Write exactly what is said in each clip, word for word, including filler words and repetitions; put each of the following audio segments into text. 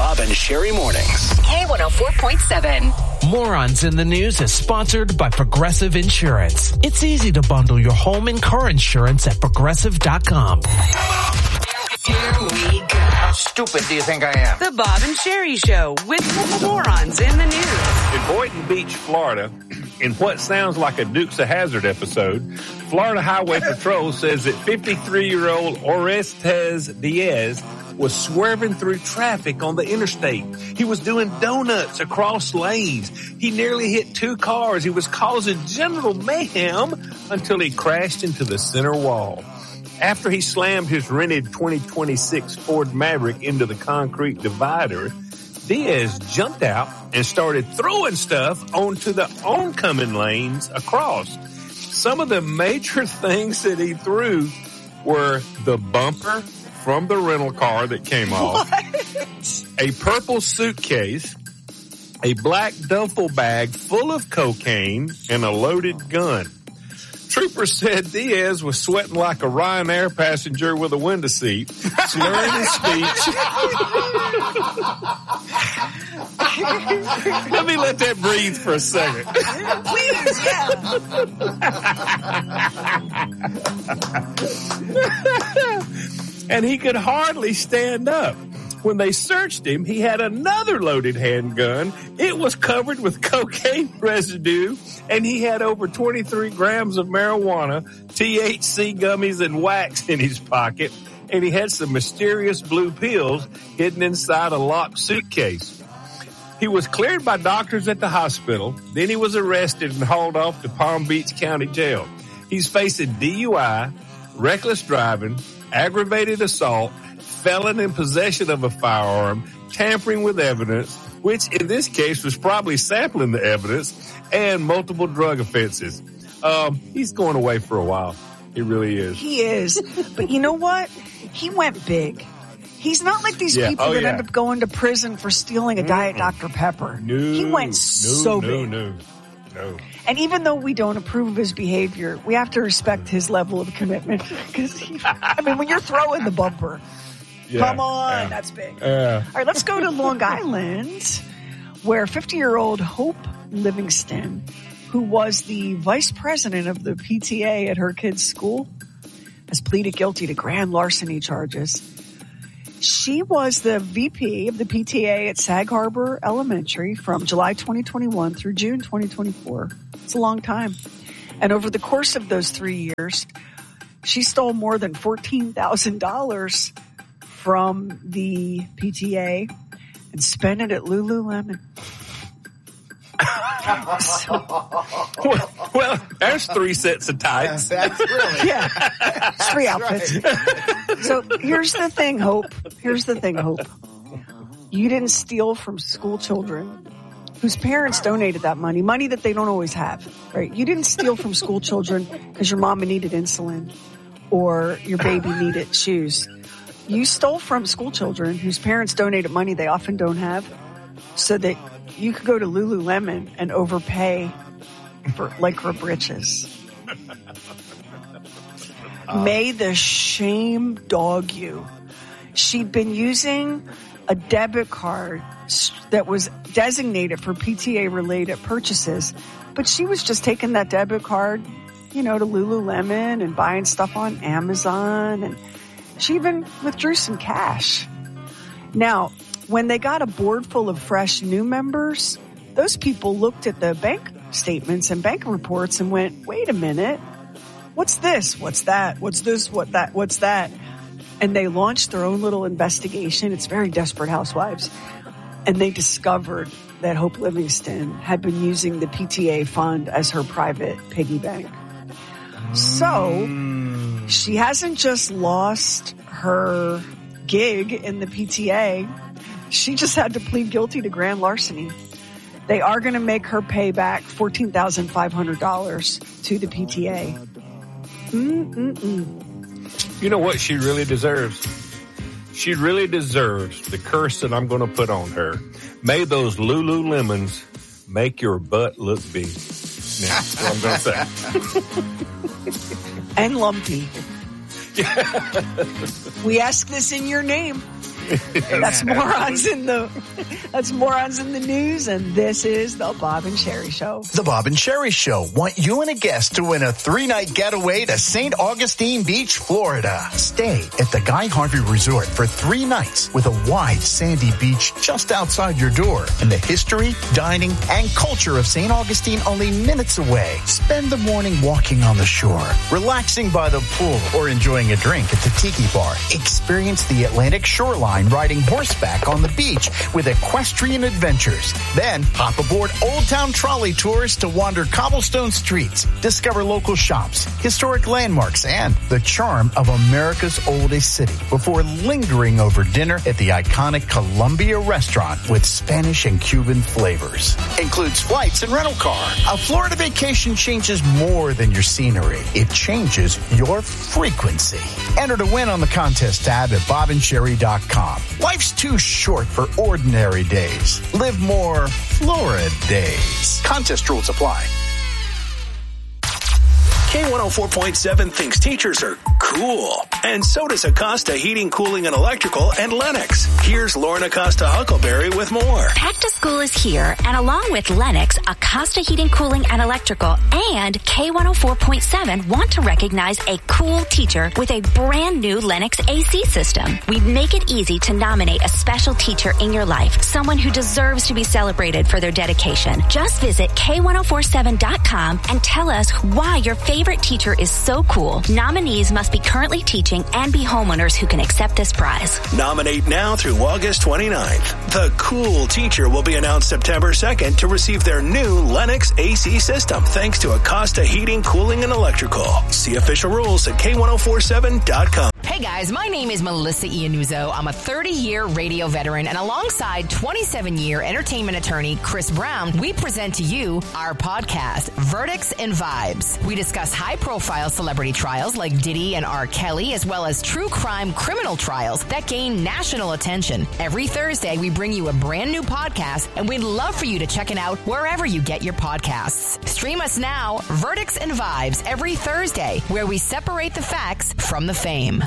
Bob and Sherry Mornings. K one oh four point seven. Morons in the News is sponsored by Progressive Insurance. It's easy to bundle your home and car insurance at progressive dot com. Here we go. How stupid do you think I am? The Bob and Sherry Show with Morons in the News. In Boynton Beach, Florida, in what sounds like a Dukes of Hazzard episode, Florida Highway Patrol says that fifty-three-year-old Orestes Diaz was swerving through traffic on the interstate. He was doing donuts across lanes. He nearly hit two cars. He was causing general mayhem until he crashed into the center wall. After he slammed his rented twenty twenty-six Ford Maverick into the concrete divider, Diaz jumped out and started throwing stuff onto the oncoming lanes across. Some of the major things that he threw were the bumper from the rental car that came off, what? A purple suitcase, a black duffel bag full of cocaine, and a loaded gun. Troopers said Diaz was sweating like a Ryanair passenger with a window seat, slurring his speech. Let me let that breathe for a second. Please, yeah. And he could hardly stand up. When they searched him, he had another loaded handgun. It was covered with cocaine residue, and he had over twenty-three grams of marijuana, T H C gummies, and wax in his pocket, and he had some mysterious blue pills hidden inside a locked suitcase. He was cleared by doctors at the hospital. Then he was arrested and hauled off to Palm Beach County Jail. He's facing D U I, reckless driving, aggravated assault, felon in possession of a firearm, tampering with evidence, which in this case was probably sampling the evidence, and multiple drug offenses. Um, he's going away for a while. He really is. He is. But you know what? He went big. He's not like these yeah. people oh, that yeah. end up going to prison for stealing a Diet Doctor Pepper. No, he went no, so no, big. No, no, no. And even though we don't approve of his behavior, we have to respect his level of commitment. Because, I mean, when you're throwing the bumper, yeah, come on, yeah. that's big. Yeah. All right, let's go to Long Island, where fifty-year-old Hope Livingston, who was the vice president of the P T A at her kid's school, has pleaded guilty to grand larceny charges. She was the V P of the P T A at Sag Harbor Elementary from July twenty twenty-one through June twenty twenty-four. It's a long time. And over the course of those three years, she stole more than fourteen thousand dollars from the P T A and spent it at Lululemon. so, well, well, there's three sets of tights. That's really. Yeah. It's three outfits. Right. So here's the thing, Hope. Here's the thing, Hope. You didn't steal from school children whose parents donated that money, money that they don't always have, right? You didn't steal from school children because your mama needed insulin or your baby needed shoes. You stole from school children whose parents donated money they often don't have so that you could go to Lululemon and overpay for Lycra britches. Uh, May the shame dog you. She'd been using a debit card that was designated for P T A-related purchases, but she was just taking that debit card, you know, to Lululemon and buying stuff on Amazon, and she even withdrew some cash. Now, when they got a board full of fresh new members, those people looked at the bank statements and bank reports and went, wait a minute, what's this? What's that? What's this? What that? What's that? And they launched their own little investigation. It's very Desperate Housewives. And they discovered that Hope Livingston had been using the P T A fund as her private piggy bank. So she hasn't just lost her gig in the P T A. She just had to plead guilty to grand larceny. They are going to make her pay back fourteen thousand five hundred dollars to the P T A. Mm-mm-mm. You know what she really deserves? She really deserves the curse that I'm going to put on her. May those Lululemons make your butt look big. That's what I'm going to say. And lumpy. We ask this in your name. That's morons in the that's morons in the news, and this is the Bob and Sherry Show. The Bob and Sherry Show want you and a guest to win a three-night getaway to Saint Augustine Beach, Florida. Stay at the Guy Harvey Resort for three nights with a wide sandy beach just outside your door, and the history, dining, and culture of Saint Augustine only minutes away. Spend the morning walking on the shore, relaxing by the pool, or enjoying a drink at the Tiki Bar. Experience the Atlantic shoreline riding horseback on the beach with equestrian adventures. Then hop aboard Old Town trolley tours to wander cobblestone streets, discover local shops, historic landmarks, and the charm of America's oldest city before lingering over dinner at the iconic Columbia restaurant with Spanish and Cuban flavors. Includes flights and rental car. A Florida vacation changes more than your scenery. It changes your frequency. Enter to win on the contest tab at bob and sherry dot com. Life's too short for ordinary days. Live more Florida days. Contest rules apply. K one oh four point seven thinks teachers are cool. And so does Acosta Heating, Cooling, and Electrical and Lennox. Here's Lauren Acosta Huckleberry with more. Back to school is here, and along with Lennox, Acosta Heating, Cooling, and Electrical, and K one oh four point seven want to recognize a cool teacher with a brand new Lennox A C system. We make it easy to nominate a special teacher in your life, someone who deserves to be celebrated for their dedication. Just visit K one oh four seven dot com and tell us why your favorite favorite teacher is so cool. Nominees must be currently teaching and be homeowners who can accept this prize. Nominate now through August twenty-ninth. The cool teacher will be announced September second to receive their new Lennox A C system, thanks to Acosta Heating, Cooling, and Electrical. See official rules at K one oh four seven dot com. Hey guys, my name is Melissa Iannuzzo. I'm a thirty-year radio veteran, and alongside twenty-seven-year entertainment attorney Chris Brown, we present to you our podcast, Verdicts and Vibes. We discuss high-profile celebrity trials like Diddy and R. Kelly, as well as true crime criminal trials that gain national attention. Every Thursday, we bring you a brand new podcast, and we'd love for you to check it out wherever you get your podcasts. Stream us now, Verdicts and Vibes, every Thursday, where we separate the facts from the fame.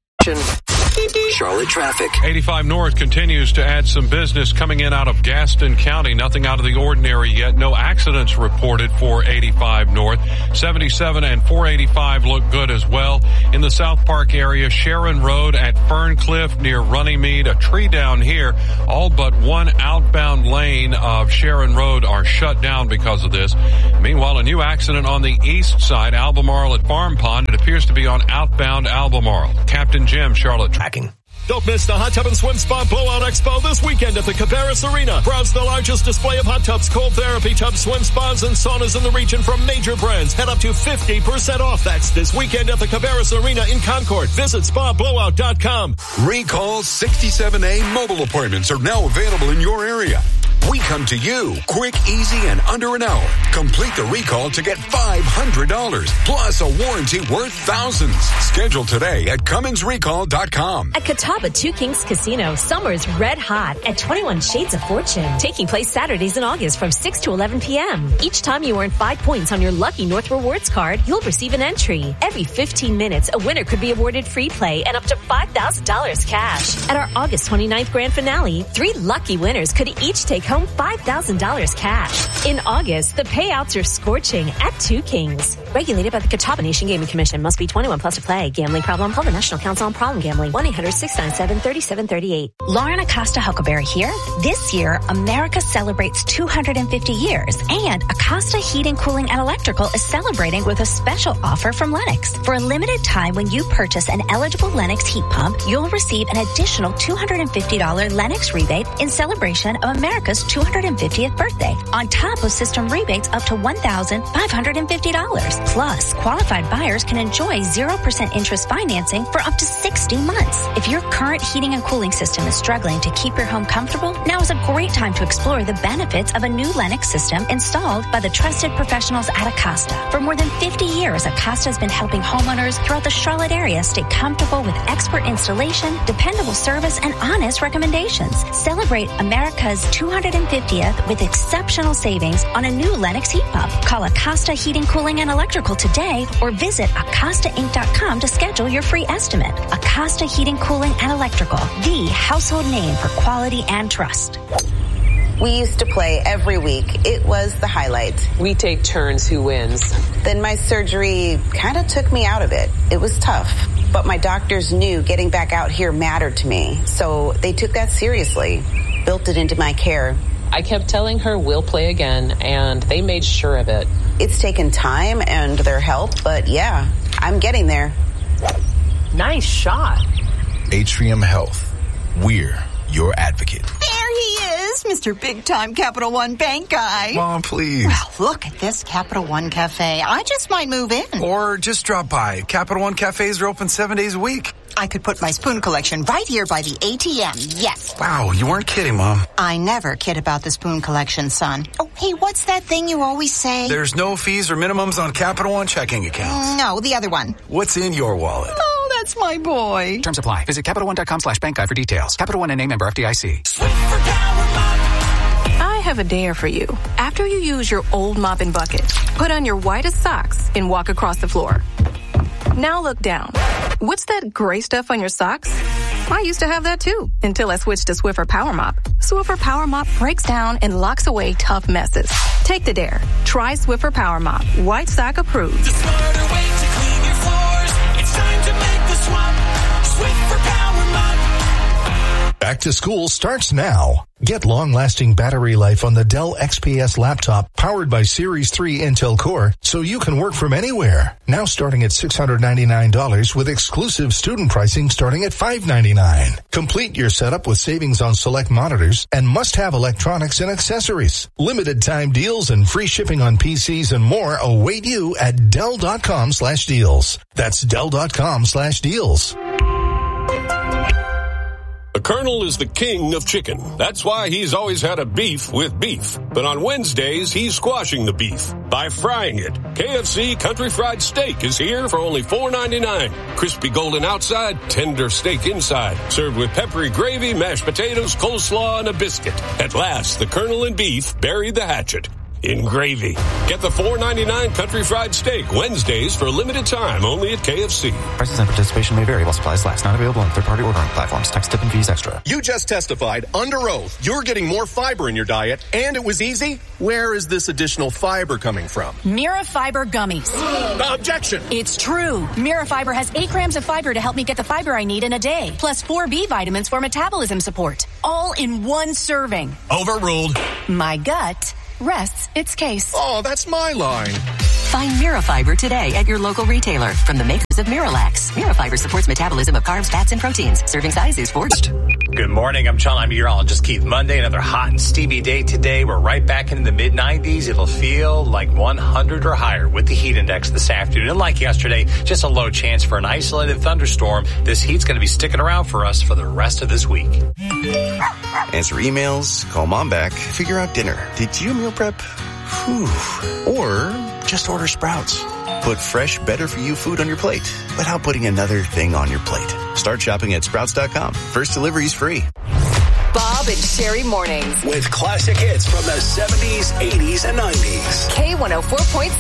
Charlotte traffic. eighty-five North continues to add some business coming in out of Gaston County. Nothing out of the ordinary yet. No accidents reported for eighty-five North. seventy-seven and four eighty-five look good as well. In the South Park area, Sharon Road at Ferncliff near Runnymede. A tree down here. All but one outbound lane of Sharon Road are shut down because of this. Meanwhile, a new accident on the east side, Albemarle at Farm Pond. It appears to be on outbound Albemarle. Captain Jim, Charlotte tracking. Don't miss the Hot Tub and Swim Spa Blowout Expo this weekend at the Cabarrus Arena. Browse the largest display of hot tubs, cold therapy tubs, swim spas, and saunas in the region from major brands. Head up to fifty percent off. That's this weekend at the Cabarrus Arena in Concord. Visit spa blowout dot com. Recall sixty-seven A mobile appointments are now available in your area. We come to you quick, easy, and under an hour. Complete the recall to get five hundred dollars plus a warranty worth thousands. Schedule today at Cummins Recall dot com. At Catawba Two Kings Casino, summer's red hot at twenty-one Shades of Fortune. Taking place Saturdays in August from six to eleven p.m. Each time you earn five points on your Lucky North Rewards card, you'll receive an entry. Every fifteen minutes, a winner could be awarded free play and up to five thousand dollars cash. At our August twenty-ninth grand finale, three lucky winners could each take home five thousand dollars cash. In August, the payouts are scorching at Two Kings. Regulated by the Catawba Nation Gaming Commission. Must be twenty-one plus to play. Gambling problem? Call the National Council on Problem Gambling. one eight hundred six nine seven three seven three eight. Lauren Acosta Huckleberry here. This year, America celebrates two hundred fifty years, and Acosta Heating, Cooling, and Electrical is celebrating with a special offer from Lennox. For a limited time, when you purchase an eligible Lennox heat pump, you'll receive an additional two hundred fifty dollars Lennox rebate in celebration of America's two hundred fiftieth birthday, on top of system rebates up to one thousand five hundred fifty dollars. Plus, qualified buyers can enjoy zero percent interest financing for up to sixty months. If your current heating and cooling system is struggling to keep your home comfortable, now is a great time to explore the benefits of a new Lennox system installed by the trusted professionals at Acosta. For more than fifty years, Acosta has been helping homeowners throughout the Charlotte area stay comfortable with expert installation, dependable service, and honest recommendations. Celebrate America's two hundred hundred fiftieth with exceptional savings on a new Lennox heat pump. Call Acosta Heating, Cooling, and Electrical today or visit Acosta Inc dot com to schedule your free estimate. Acosta Heating, Cooling, and Electrical, the household name for quality and trust. We used to play every week. It was the highlight. We take turns who wins. Then my surgery kind of took me out of it. It was tough. But my doctors knew getting back out here mattered to me. So they took that seriously, built it into my care. I kept telling her we'll play again, and they made sure of it. It's taken time and their help, but yeah, I'm getting there. Nice shot. Atrium Health. We're your advocate. There he is, Mister Big Time Capital One Bank guy. Mom, please. Well, look at this Capital One Cafe. I just might move in. Or just drop by. Capital One cafes are open seven days a week. I could put my spoon collection right here by the A T M. Yes. Wow, you weren't kidding, Mom. I never kid about the spoon collection, son. Oh, hey, what's that thing you always say? There's no fees or minimums on Capital One checking accounts. No, the other one. What's in your wallet? Oh, that's my boy. Terms apply. Visit Capital One dot com slash bank guide for details. Capital One N A member F D I C. I have a dare for you. After you use your old mop and bucket, put on your whitest socks and walk across the floor. Now look down. What's that gray stuff on your socks? I used to have that too, until I switched to Swiffer Power Mop. Swiffer Power Mop breaks down and locks away tough messes. Take the dare. Try Swiffer Power Mop. White sock approved. The smarter way to clean your floors. It's time to make the swap. Swiffer Power Mop. Back to school starts now. Get long-lasting battery life on the Dell X P S laptop powered by Series three Intel Core so you can work from anywhere. Now starting at six hundred ninety-nine dollars with exclusive student pricing starting at five hundred ninety-nine dollars. Complete your setup with savings on select monitors and must-have electronics and accessories. Limited time deals and free shipping on P Cs and more await you at Dell dot com slash deals. That's Dell dot com slash deals. The Colonel is the king of chicken. That's why he's always had a beef with beef. But on Wednesdays, he's squashing the beef by frying it. K F C Country Fried Steak is here for only four ninety-nine. Crispy golden outside, tender steak inside. Served with peppery gravy, mashed potatoes, coleslaw, and a biscuit. At last, the Colonel and beef buried the hatchet in gravy. Get the four ninety-nine Country Fried Steak Wednesdays for a limited time only at K F C. Prices and participation may vary while supplies last. Not available on third-party ordering platforms. Tax, tip, and fees extra. You just testified under oath you're getting more fiber in your diet, and it was easy. Where is this additional fiber coming from? Mirafiber gummies. Objection! It's true. Mirafiber has eight grams of fiber to help me get the fiber I need in a day, plus four B vitamins for metabolism support, all in one serving. Overruled. My gut rests its case. Oh, that's my line. Find Mirafiber today at your local retailer from the makers of Miralax. Mirafiber supports metabolism of carbs, fats, and proteins. Serving size is four. Good morning. I'm John. I'm meteorologist Keith. Monday, another hot and steamy day today. We're right back into the mid nineties. It'll feel like one hundred or higher with the heat index this afternoon. And like yesterday, just a low chance for an isolated thunderstorm. This heat's going to be sticking around for us for the rest of this week. Answer emails, call mom back, figure out dinner. Did you meal prep? Whew. Or just order Sprouts. Put fresh, better-for-you food on your plate without putting another thing on your plate. Start shopping at Sprouts dot com. First delivery is free. Bob and Sherry Mornings. With classic hits from the seventies, eighties, and nineties. K one oh four point